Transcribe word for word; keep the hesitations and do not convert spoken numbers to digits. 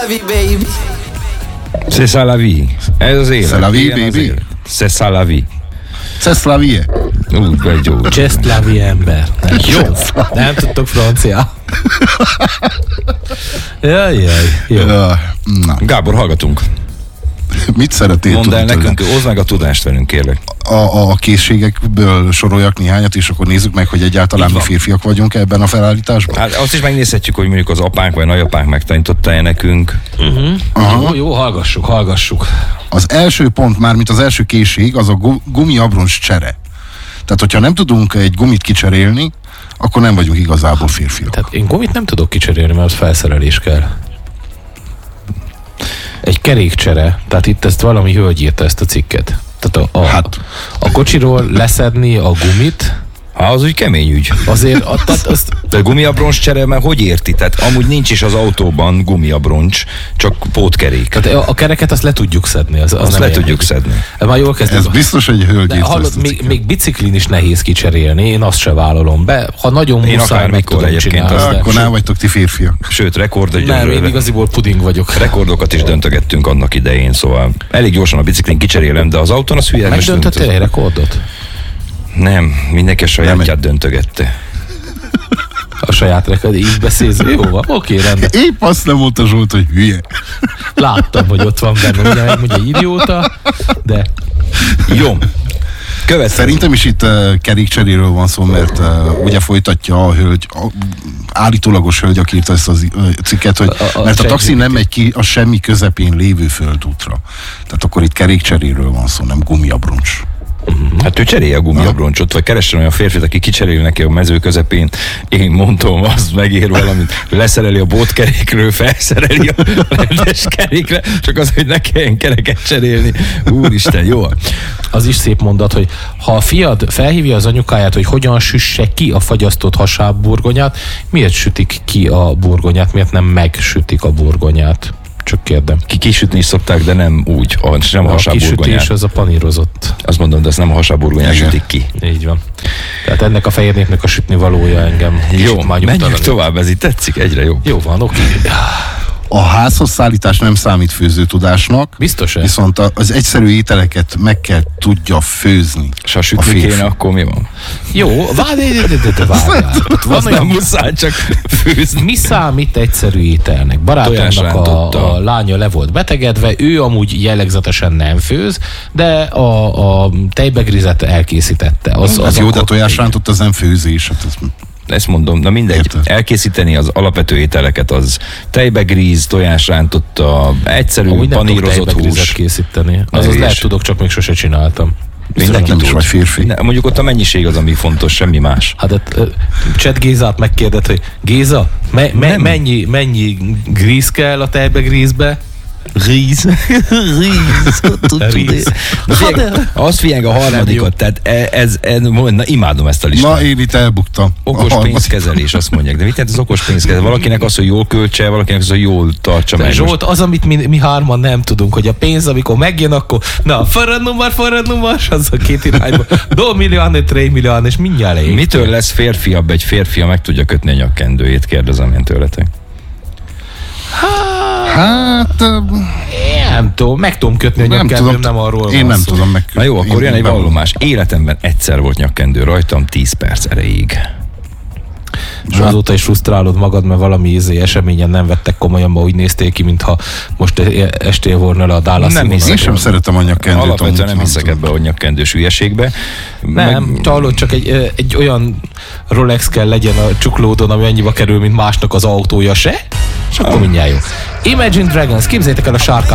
vie, baby. C'est ça la vie. Ez az élet. C'est la vie, baby. C'est ça la vie. C'est la vie. Úgy vagy jó. Just la vie, ember. Jó. Nem tudtok francia. Jaj, jaj. Jó. Na. Gábor, hallgatunk. Mit szeretnél Mondd el tudni nekünk, hozd meg a tudást velünk, kérlek. A, a, a készségekből soroljak néhányat, és akkor nézzük meg, hogy egyáltalán mi férfiak vagyunk ebben a felállításban. Hát azt is megnézhetjük, hogy mondjuk az apánk vagy nagyapánk megtanította-e nekünk. Uh-huh. Jó, jó, hallgassuk, hallgassuk. Az első pont, már mint az első készség, az a gu- gumiabroncs csere. Tehát, hogyha nem tudunk egy gumit kicserélni, akkor nem vagyunk igazából férfiak. Tehát én gumit nem tudok kicserélni, mert az felszerelés kell. Egy kerékcsere, tehát itt ezt valami hölgy írta ezt a cikket. Tehát a, a, Hát. a kocsiról leszedni a gumit, Hát az úgy kemény ügy. azért a, tehát azt, De gumiabroncs csere, mert hogy érti? Tehát amúgy nincs is az autóban gumiabroncs, csak pótkerék. tehát a, a kereket azt le tudjuk szedni. Az, az Azt nem le ilyen. tudjuk szedni. Már jól kezdem. Ez biztos, hogy hölgy De írta hallod, ezt a még, cikket. még biciklin is nehéz kicserélni, én azt se vállalom be. Ha nagyon Én muszáj, meg akármikor tudom egyébként csinálni. azt- de- Akkor nem vagytok ti férfiak. Sőt, rekord, Nem, én igaziból puding vagyok. rekordokat is döntögettünk annak idején, szóval elég gyorsan a biciklin kicserélem, de az autón az hülye. most Megdöntöttél egy rekordot? Nem, mindenki a sajátját döntögette. A saját rekord, így beszélsz. Jó van, oké, rendben. Épp azt nem mondta Zsolt, hogy hülye. Láttam, hogy ott van benne, ugye megmondja idióta, de Jó. Következő. Szerintem is itt uh, kerékcseréről van szó, mert uh, ugye folytatja a hölgy, a, állítólagos hölgy, aki írta ezt a uh, cikket, hogy A- a mert a taxi ChatGPT. nem megy ki a semmi közepén lévő földútra. Tehát akkor itt kerékcseréről van szó, nem gumiabroncs. Hát ő cserélje a gumiabroncsot, vagy keressen olyan férfit, aki kicserél neki a mező közepén. Én mondom, azt megér valamit, leszereli a bótkerékről, felszereli a rendes kerékre, csak az, hogy ne kelljen kereket cserélni. Úristen, jó. az is szép mondat, hogy ha a fiad felhívja az anyukáját, hogy hogyan süsse ki a fagyasztott hasábburgonyát, miért sütik ki a burgonyát, miért nem megsütik a burgonyát? Csak kérdem. Ki kisütni is szokták, de nem úgy, a, nem a A hasábburgonyát. kisütés az a panírozott. Azt mondom, de ezt nem a hasábburgonyát Igen. sütik ki. Így van. Tehát ennek a fehér népnek a sütni valója engem kicsit Jó, már menjünk nyugtalanít. tovább, ez itt tetszik, egyre jobb. Jó van, oké. A házhoz szállítás nem számít főzőtudásnak, Biztos-e? viszont a- az egyszerű ételeket meg kell tudja főzni. És ha A sütni férfi. kéne, akkor mi van? Jó, várj, de, de, de, de várjál. Ott van Az nem olyan, muszáj, csak főzni. mi számít egyszerű ételnek? Barátomnak Tojásrántotta. a, a lánya le volt betegedve, ő amúgy jellegzetesen nem főz, de a, a tejbegrizet elkészítette. Az, Az, az jó, de akkor- tojásrántott az nem főzés. Hát ez, Ezt mondom, na mindegy, Érted. elkészíteni az alapvető ételeket, az tejbegríz, tojásrántotta, egyszerű Amúgy nem tudok panírozott tejbegrizet hús. készíteni. Azaz És- lehet tudok, csak még sose csináltam. Mindenki nem is tud. vagy férfi. Ne, mondjuk ott a mennyiség az, ami fontos, semmi más. Hát uh, Cset Gézát megkérdett, hogy Géza, me, me, Nem. mennyi, mennyi gríz kell a tejbegrízbe? Ríz. Ríz. Ríz. Az figyelj a harmadikot, tehát e- ez, ez, na, imádom ezt a listát. Na, én itt elbuktam. Okos A harmadik. pénzkezelés, azt mondják. De mit jelent az okos pénzkezelés? Valakinek az, hogy jól költse, valakinek az, hogy jól tartsa meg. Zsolt, az, amit mi, mi hárman nem tudunk, hogy a pénz, amikor megjön, akkor na, forrad numar, forrad numar, az a két irányba. Do millió, tre millió, és mindjárt elég. Mitől lesz férfiabb egy férfi, ha meg tudja kötni a nyakkendőjét? Kérdezem én tőletek. Hát, ö, Nem tudom, meg tudom kötni a nem nyakkendőm, tudom. nem arról Én van nem szó. tudom meg. Na jó, akkor én jön egy bevallom. vallomás. Életemben egyszer volt nyakkendő rajtam, tíz perc erejéig. És azóta is frusztrálod magad, mert valami izé eseményen nem vettek komolyan, ma úgy néztél ki, mintha most estél volna le a Dallas Nem hiszek. Én sem szeretem a nyakkendőt. Alapvetően amúgy, nem hiszek tudom. ebbe a nyakkendős hülyeségbe. Nem, Meg- talán csak egy, egy olyan Rolex kell legyen a csuklódon, ami annyiba kerül, mint másnak az autója se, és akkor mindjárt jó. Imagine Dragons, képzeljétek el a Shark